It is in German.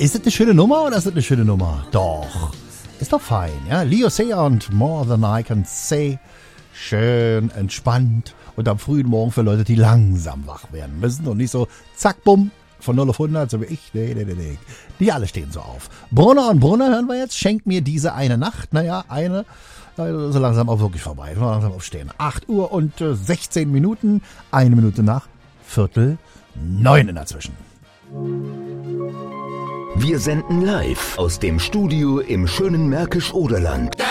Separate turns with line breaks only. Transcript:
Ist das eine schöne Nummer oder ist das eine schöne Nummer? Doch. Ist doch fein, ja. Leo Sayer und More Than I Can Say. Schön entspannt und am frühen Morgen für Leute, die langsam wach werden müssen und nicht so zack, bumm, von 0 auf 100, so wie ich. Nee. Die alle stehen so auf. Brunner und Brunner hören wir jetzt. Schenk mir diese eine Nacht. Naja, eine, so langsam auch wirklich vorbei. So langsam aufstehen. 8 Uhr und 16 Minuten. 1 Minute nach 8:45 in dazwischen.
Wir senden live aus dem Studio im schönen Märkisch-Oderland.